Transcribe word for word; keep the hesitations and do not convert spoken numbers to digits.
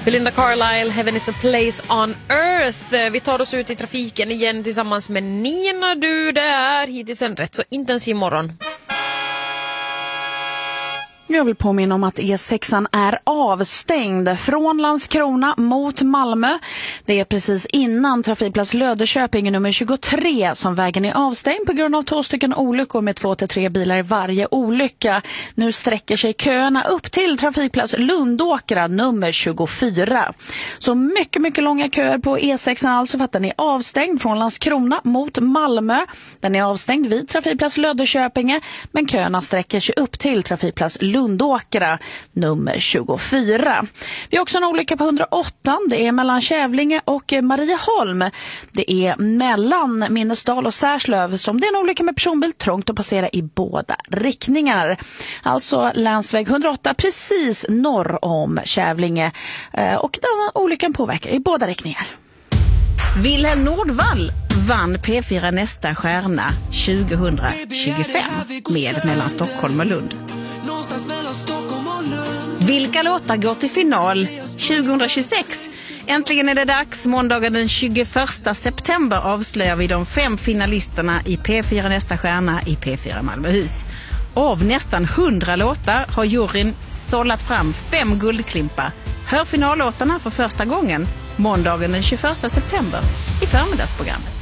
Belinda Carlisle, Heaven is a place on earth. Vi tar oss ut i trafiken igen tillsammans med Nina. Du, det är hittills en rätt så intensiv morgon. Jag vill påminna om att E sexan är avstängd från Landskrona mot Malmö. Det är precis innan trafikplats Löddeköping nummer tjugotre som vägen är avstängd på grund av två stycken olyckor med två till tre bilar i varje olycka. Nu sträcker sig köerna upp till trafikplats Lundåkra nummer tjugofyra. Så mycket, mycket långa köer på E sexan alltså för att den är avstängd från Landskrona mot Malmö. Den är avstängd vid trafikplats Löddeköping, men köerna sträcker sig upp till trafikplats Lundåkra nummer tjugofyra. Vi har också en olycka på hundraåtta. Det är mellan Kävlinge och Marieholm. Det är mellan Minnesdal och Särslöv som det är en olycka med personbil, trångt att passera i båda riktningar. Alltså länsväg hundraåtta precis norr om Kävlinge. Och den olyckan påverkar i båda riktningar. Wilhelm Nordvall vann P fyra Nästa stjärna tjugohundratjugofem med Mellan Stockholm och Lund. Vilka låtar går till final tjugohundratjugosex? Äntligen är det dags. Måndagen den tjugoförsta september avslöjar vi de fem finalisterna i P fyra Nästa stjärna i P fyra Malmöhus. Av nästan hundra låtar har juryn sållat fram fem guldklimpar. Hör finallåtarna för första gången måndagen den tjugoförsta september i förmiddagsprogrammet.